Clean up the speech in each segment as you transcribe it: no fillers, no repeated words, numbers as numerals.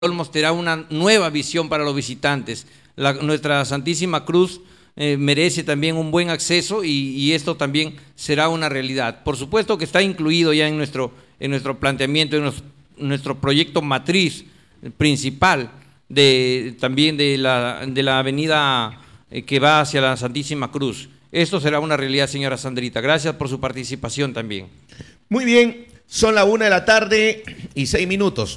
Olmos tendrá una nueva visión para los visitantes. Nuestra Santísima Cruz merece también un buen acceso y esto también será una realidad. Por supuesto que está incluido ya en nuestro planteamiento, en nuestro proyecto matriz principal también de la avenida que va hacia la Santísima Cruz. Esto será una realidad, señora Sandrita. Gracias por su participación también. Muy bien, son las 1:06 PM.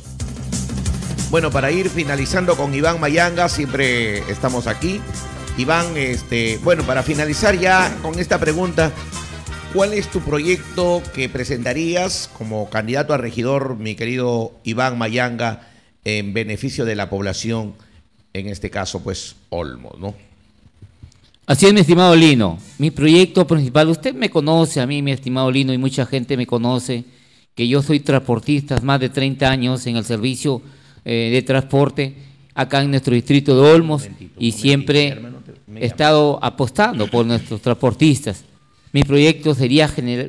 Bueno, para ir finalizando con Iván Mayanga, siempre estamos aquí. Iván, bueno, para finalizar ya con esta pregunta, ¿cuál es tu proyecto que presentarías como candidato a regidor, mi querido Iván Mayanga, en beneficio de la población, en este caso, pues, Olmos, ¿no? Así es, mi estimado Lino. Mi proyecto principal, usted me conoce a mí, mi estimado Lino, y mucha gente me conoce, que yo soy transportista, más de 30 años en el servicio de transporte acá en nuestro distrito de Olmos, y siempre he estado apostando por nuestros transportistas. Mi proyecto sería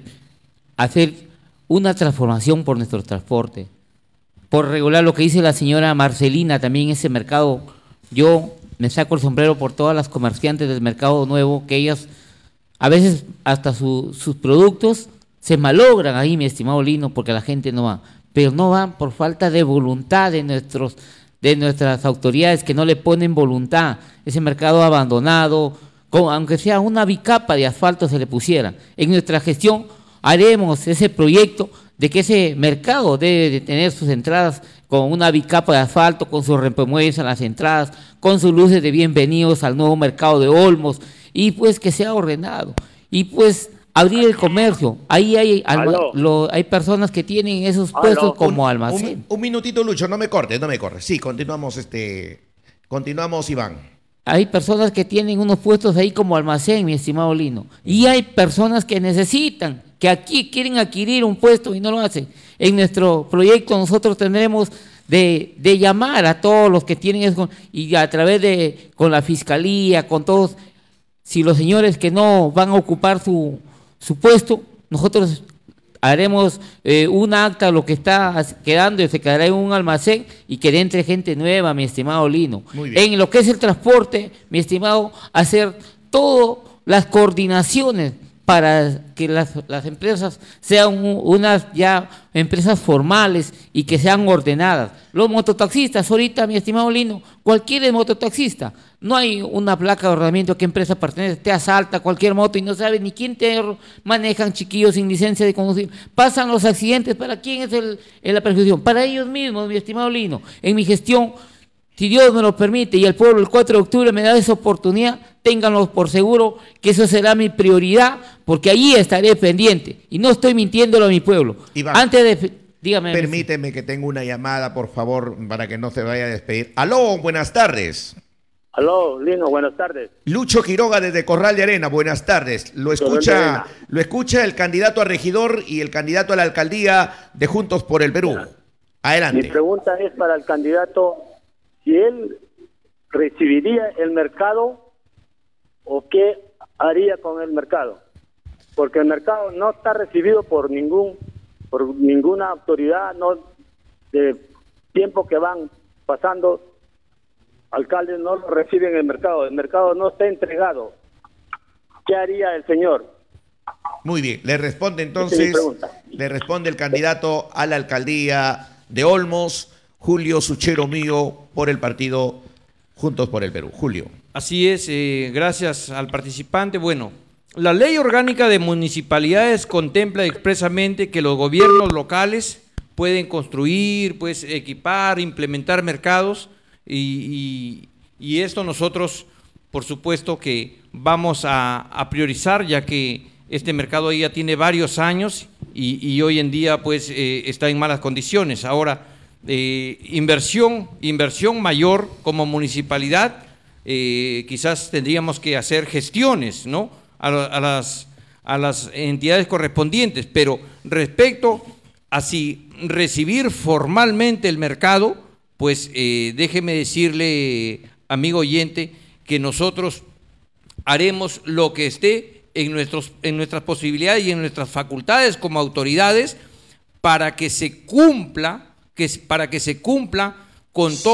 hacer una transformación por nuestro transporte. Por regular lo que dice la señora Marcelina, también ese mercado, yo me saco el sombrero por todas las comerciantes del mercado nuevo, que ellas a veces hasta sus productos se malogran ahí, mi estimado Lino, porque la gente no va, pero no van por falta de voluntad de nuestras autoridades, que no le ponen voluntad. Ese mercado abandonado, aunque sea una bicapa de asfalto se le pusiera. En nuestra gestión haremos ese proyecto de que ese mercado debe de tener sus entradas con una bicapa de asfalto, con sus rompemuelles a las entradas, con sus luces de bienvenidos al nuevo mercado de Olmos, y pues que sea ordenado, y pues abrir el comercio. Ahí hay personas que tienen esos puestos como almacén. Un minutito, Lucho, no me cortes. Sí, continuamos, Iván. Hay personas que tienen unos puestos ahí como almacén, mi estimado Lino, y hay personas que necesitan, que aquí quieren adquirir un puesto y no lo hacen. En nuestro proyecto nosotros tendremos de llamar a todos los que tienen eso, y a través con la fiscalía, con todos, si los señores que no van a ocupar su puesto, nosotros haremos un acta, lo que está quedando, y se quedará en un almacén, y que entre gente nueva, mi estimado Lino. En lo que es el transporte, mi estimado, hacer todas las coordinaciones para que las empresas sean unas ya empresas formales y que sean ordenadas. Los mototaxistas, ahorita, mi estimado Lino, cualquier mototaxista, no hay una placa de ordenamiento a qué empresa pertenece, te asalta cualquier moto y no sabes ni quién te manejan, chiquillos sin licencia de conducir. Pasan los accidentes, ¿para quién es la perjudicación? Para ellos mismos, mi estimado Lino. En mi gestión, si Dios me lo permite y el pueblo el 4 de octubre me da esa oportunidad, ténganlo por seguro que eso será mi prioridad, porque allí estaré pendiente y no estoy mintiéndolo a mi pueblo. Iván, dígame. Permíteme que tengo una llamada, por favor, para que no se vaya a despedir. Aló, buenas tardes. Aló, Lino, buenas tardes. Lucho Quiroga desde Corral de Arena, buenas tardes. Lo escucha el candidato a regidor y el candidato a la alcaldía de Juntos por el Perú. Adelante. Mi pregunta es para el candidato, si él recibiría el mercado o qué haría con el mercado, porque el mercado no está recibido por ninguna autoridad, no, de tiempo que van pasando, alcaldes no lo reciben el mercado no está entregado. ¿Qué haría el señor? Muy bien, le responde entonces, le responde el candidato a la alcaldía de Olmos, Julio Suchero Mío, por el partido Juntos por el Perú. Julio. Así es, gracias al participante. Bueno, la Ley Orgánica de Municipalidades contempla expresamente que los gobiernos locales pueden construir, pues equipar, implementar mercados, y esto nosotros, por supuesto que vamos a priorizar, ya que este mercado ya tiene varios años y hoy en día pues está en malas condiciones. Ahora, inversión mayor como municipalidad, quizás tendríamos que hacer gestiones, ¿no?, a las entidades correspondientes, pero respecto a si recibir formalmente el mercado, pues déjeme decirle, amigo oyente, que nosotros haremos lo que esté en nuestras posibilidades y en nuestras facultades como autoridades para que se cumpla con todo